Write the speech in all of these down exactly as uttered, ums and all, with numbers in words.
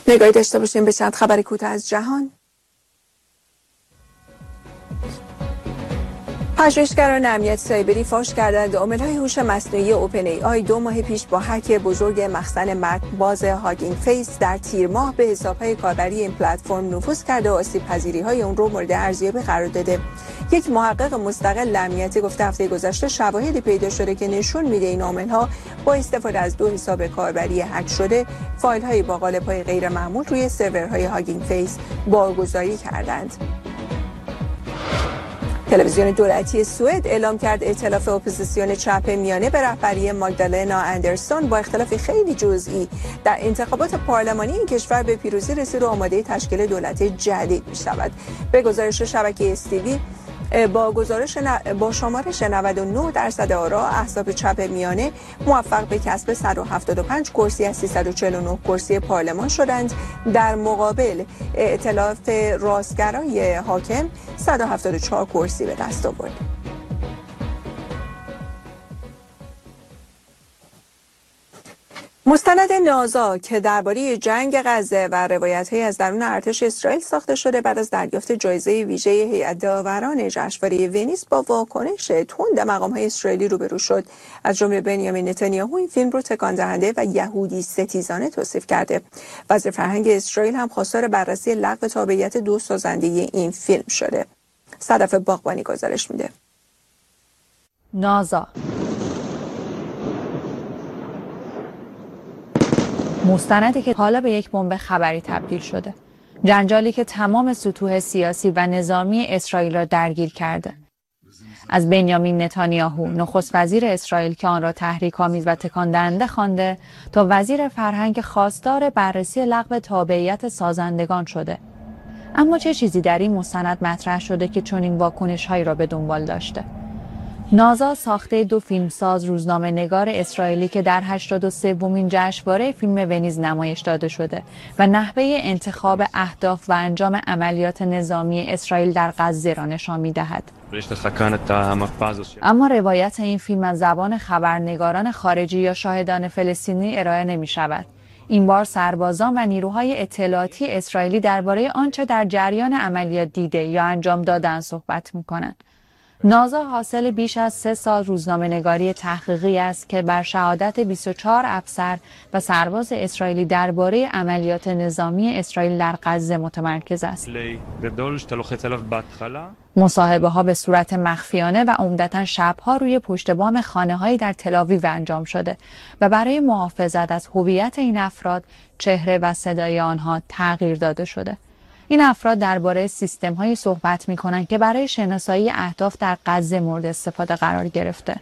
نگاهی داشته باشیم به چند خبر کوتاه از جهان. پژوهشگران امنیت سایبری فاش کردند عامل‌های هوش مصنوعی اوپن ای آی دو ماه پیش با هک بزرگ مخزن مرکباز هاگینگ فیس در تیر ماه به حساب‌های کاربری این پلتفرم نفوذ کرده و آسیب‌پذیری‌های اون رو مورد ارزیابی قرار داده. یک محقق مستقل امنیتی گفته هفته گذشته شواهدی پیدا شده که نشون میده این عامل‌ها با استفاده از دو حساب کاربری هک شده فایل‌های با قالب‌های غیر معمول روی سرورهای هاگینگ فیس بارگذاری کردند. تلویزیون دولتی سوئد اعلام کرد ائتلاف اپوزیسیون چپ میانه به رهبری ماگدالنا اندرسون با اختلاف خیلی جزئی در انتخابات پارلمانی این کشور به پیروزی رسید و آماده تشکیل دولت جدید می‌شود. به گزارش شبکه اس تی وی با گزارش ن... با شمارش نود و نه درصد آرا احزاب چپ میانه موفق به کسب صد و هفتاد و پنج کرسی از سیصد و چهل و نه کرسی پارلمان شدند. در مقابل ائتلاف راستگرای حاکم صد و هفتاد و چهار کرسی به دست آورد. مستند نازا که درباره جنگ غزه و روایت‌هایی از درون ارتش اسرائیل ساخته شده بعد از دریافت جایزه ویژه هیئت داوران جشنواره ونیز با واکنش تند مقام‌های اسرائیلی روبرو شد. از جمله بنیامین نتانیاهو این فیلم رو تکان‌دهنده و یهودی ستیزانه توصیف کرده. وزیر فرهنگ اسرائیل هم خواستار بررسی لغو تابعیت دو سازنده این فیلم شده. صدف باغبانی گزارش میده. نازا مستندی که حالا به یک بمب خبری تبدیل شده. جنجالی که تمام سطوح سیاسی و نظامی اسرائیل را درگیر کرده. از بنیامین نتانیاهو نخست وزیر اسرائیل که آن را تحریک‌آمیز و تکان‌دهنده خوانده تا وزیر فرهنگ خواستار بررسی لغو تابعیت سازندگان شده. اما چه چیزی در این مستند مطرح شده که چنین واکنش‌هایی را به دنبال داشته؟ نازا ساخته دو فیلمساز روزنامه نگار اسرائیلی که در هشتاد و سومین جشنواره فیلم ونیز نمایش داده شده و نحوه انتخاب اهداف و انجام عملیات نظامی اسرائیل در غزه را نشان می‌دهد. اما روایت این فیلم از زبان خبرنگاران خارجی یا شاهدان فلسطینی ارائه نمی‌شود. این بار سربازان و نیروهای اطلاعاتی اسرائیلی درباره آنچه در جریان عملیات دیده یا انجام دادن صحبت می‌کنند. نازا حاصل بیش از سه سال روزنامه نگاری تحقیقی است که بر شهادت بیست و چهار افسر و سرباز اسرائیلی درباره عملیات نظامی اسرائیل در غزه متمرکز است. مصاحبه ها به صورت مخفیانه و عمدتاً شبها روی پشت بام خانه‌هایی در تل‌آویو انجام شده و برای محافظت از هویت این افراد چهره و صدای آنها تغییر داده شده. این افراد درباره سیستم‌هایی صحبت می‌کنند که برای شناسایی اهداف در غزه مورد استفاده قرار گرفته.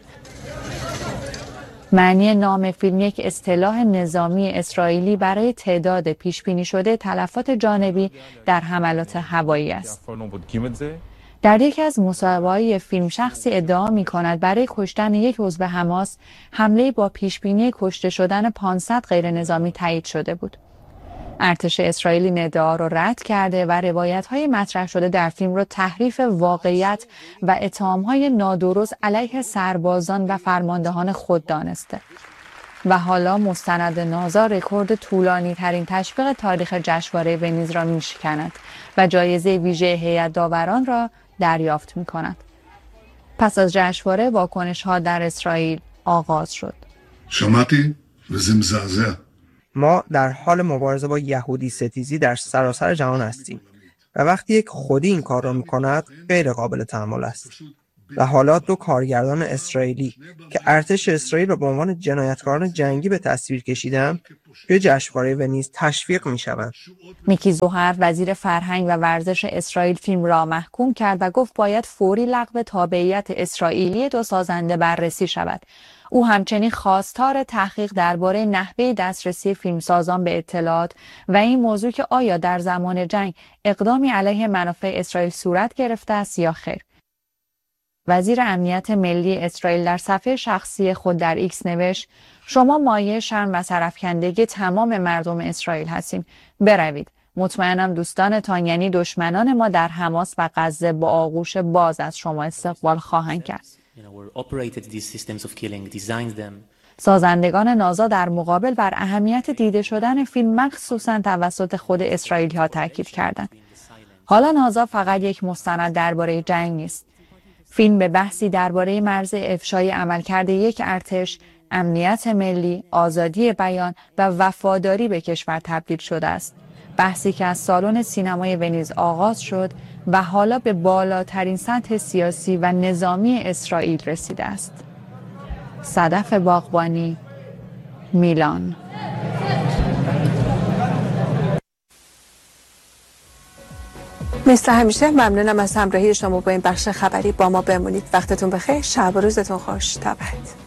معنی نام فیلم یک اصطلاح نظامی اسرائیلی برای تعداد پیش‌بینی شده تلفات جانبی در حملات هوایی است. در یکی از مصاحبه‌های فیلم شخصی ادعا می‌کند برای کشتن یک عضو حماس حمله با پیش‌بینی کشته شدن پانصد غیر نظامی تایید شده بود. ارتش اسرائیل این ادعا را رد کرده و روایت‌های مطرح شده در فیلم را تحریف واقعیت و اتهام‌های نادرست علیه سربازان و فرماندهان خود دانسته. و حالا مستند نازا رکورد طولانی ترین تشویق تاریخ جشنواره ونیز را می‌شکند و جایزه ویژه هیئت داوران را دریافت می‌کند. پس از جشنواره واکنش‌ها در اسرائیل آغاز شد. شماتی و زمزازه ما در حال مبارزه با یهودی ستیزی در سراسر جهان هستیم و وقتی یک خودی این کار را می‌کند غیر قابل تحمل است. و حالا دو کارگردان اسرائیلی که ارتش اسرائیل را به عنوان جنایتکاران جنگی به تصویر کشیدند به جشنواره ونیز تشویق می‌شوند. میکی زوهر وزیر فرهنگ و ورزش اسرائیل فیلم را محکوم کرد و گفت باید فوری لغو تابعیت اسرائیلی دو سازنده بررسی شود. او همچنین خواستار تحقیق درباره نحوه دسترسی فیلمسازان به اطلاعات و این موضوع که آیا در زمان جنگ اقدامی علیه منافع اسرائیل صورت گرفته است یا خیر. وزیر امنیت ملی اسرائیل در صفحه شخصی خود در ایکس نوشت: شما مایه شرم و سرافکندگی تمام مردم اسرائیل هستیم. بروید. مطمئنم دوستانتان یعنی دشمنان ما در حماس و غزه با آغوش باز از شما استقبال خواهند کرد. سازندگان نازا در مقابل بر اهمیت دیده شدن فیلم مخصوصاً توسط خود اسرائیلی‌ها تاکید کردند. حالا نازا فقط یک مستند درباره جنگ نیست. فیلم به بحثی درباره مرز افشای عملکرد یک ارتش، امنیت ملی، آزادی بیان و وفاداری به کشور تبدیل شده است. بحثی که از سالن سینمای ونیز آغاز شد و حالا به بالاترین سطح سیاسی و نظامی اسرائیل رسیده است. صدف باغبانی، میلان. مثل همیشه ممنونم از همراهی شما با این بخش خبری. با ما بمونید. وقتتون بخیر. شب و روزتون خوش. تا بعد.